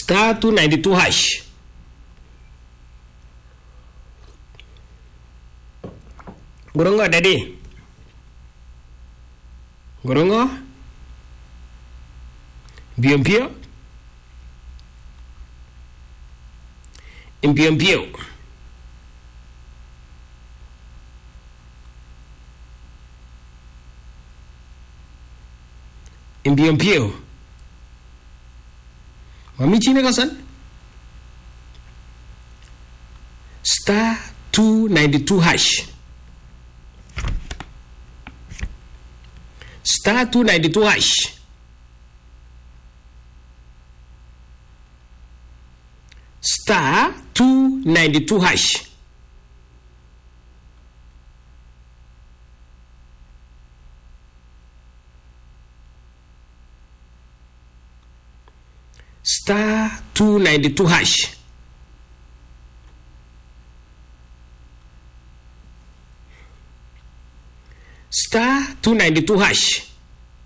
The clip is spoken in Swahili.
star 292 hash. Gorongo daddy. Gorongo. Mbio. Mbio. Mbio. Mami chine kasan. Star 292 hash. Star 292 hash. Star 292 hash. Star 292 hash. Star 292 hash.